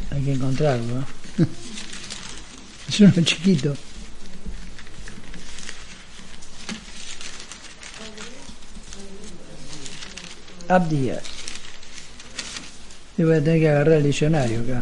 Hay que encontrarlo, ¿eh? Es uno chiquito. Abdías. Yo voy a tener que agarrar el diccionario acá.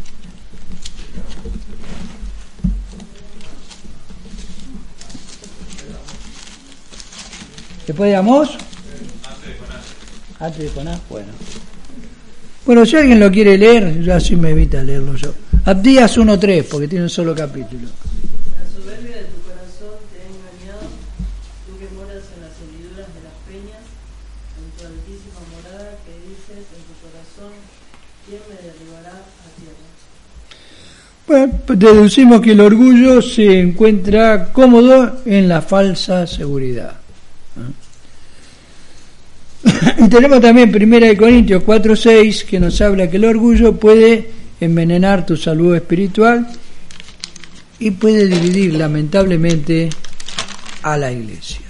¿Después de Amós? Antes de Jonás. Bueno, si alguien lo quiere leer, ya sí me evita leerlo yo. Abdías 1:3, porque tiene un solo capítulo. La soberbia de tu corazón te ha engañado, tú que moras en las hendiduras de las peñas, en tu altísima morada, que dices en tu corazón, ¿quién me derribará a tierra? Bueno, pues deducimos que el orgullo se encuentra cómodo en la falsa seguridad. Y tenemos también 1 Corintios 4:6, que nos habla que el orgullo puede envenenar tu salud espiritual y puede dividir lamentablemente a la iglesia.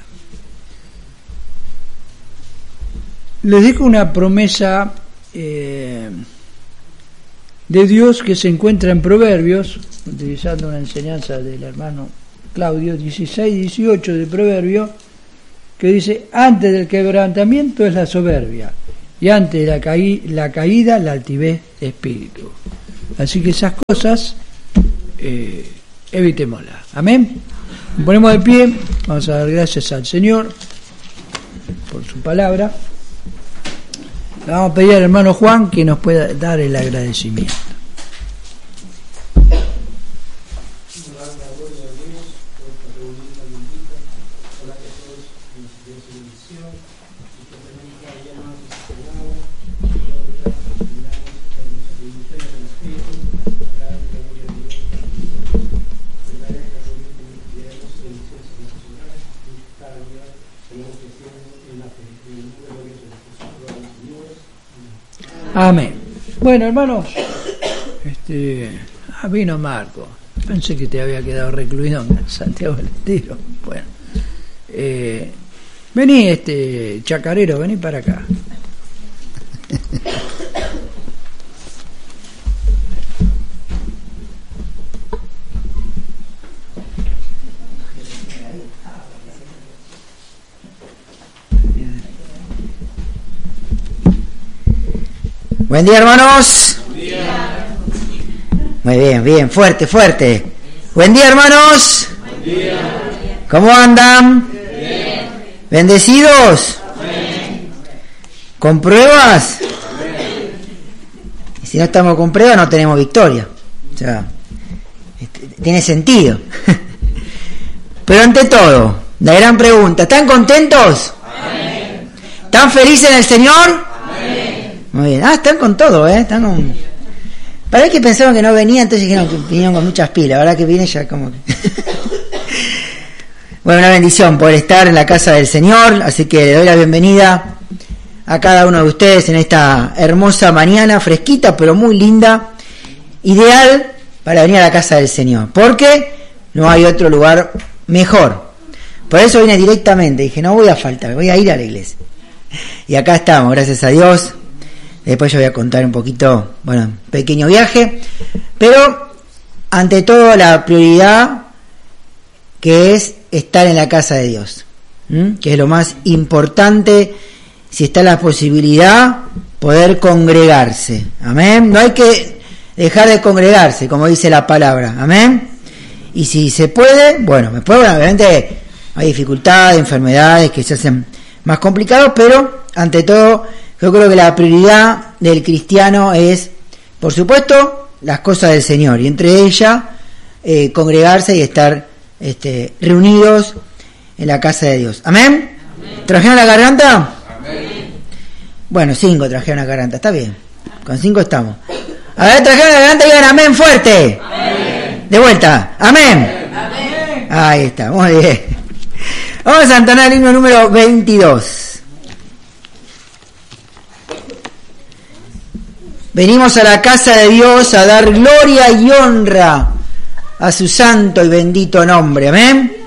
Les dejo una promesa de Dios que se encuentra en Proverbios, utilizando una enseñanza del hermano Claudio, 16-18 de Proverbios, que dice: antes del quebrantamiento es la soberbia, y antes de la caída la altivez de espíritu. Así que esas cosas evitémoslas. Amén. Nos ponemos de pie, vamos a dar gracias al Señor por su palabra. Le vamos a pedir al hermano Juan que nos pueda dar el agradecimiento. Amén. Bueno, hermanos, vino Marco. Pensé que te había quedado recluido en Santiago del Estero. Bueno, vení, chacarero, vení para acá. Buen día, hermanos. Buen día. Muy bien, bien, fuerte, fuerte. Buen día, hermanos. Buen día. ¿Cómo andan? Bien. ¿Bendecidos? Bien. ¿Con pruebas? Bien. Y si no estamos con pruebas, no tenemos victoria. O sea, tiene sentido. Pero ante todo, la gran pregunta: ¿están contentos? Amén. ¿Están felices en el Señor? Muy bien. Están con todo, están con... Para que pensaban que no venía, entonces dijeron que vinieron con muchas pilas. Ahora que viene ya como que... Bueno, una bendición poder estar en la casa del Señor, así que le doy la bienvenida a cada uno de ustedes en esta hermosa mañana, fresquita pero muy linda, ideal para venir a la casa del Señor, porque no hay otro lugar mejor. Por eso vine directamente, dije, no voy a faltar, voy a ir a la iglesia. Y acá estamos, gracias a Dios. Después yo voy a contar un poquito, pequeño viaje, pero ante todo la prioridad que es estar en la casa de Dios, que es lo más importante. Si está la posibilidad, poder congregarse, amén. No hay que dejar de congregarse, como dice la palabra, amén. Y si se puede, después obviamente hay dificultades, enfermedades que se hacen más complicados, pero ante todo yo creo que la prioridad del cristiano es, por supuesto, las cosas del Señor, y entre ellas congregarse y estar reunidos en la casa de Dios. ¿Amén? Amén. ¿Trajeron la garganta? Amén. Bueno, 5 trajeron la garganta, está bien. Con 5 estamos. A ver, trajeron la garganta y digan amén fuerte. Amén. De vuelta. Amén. Amén. Ahí está, muy bien. Vamos a entonar el himno número 22. Venimos a la casa de Dios a dar gloria y honra a su santo y bendito nombre. Amén.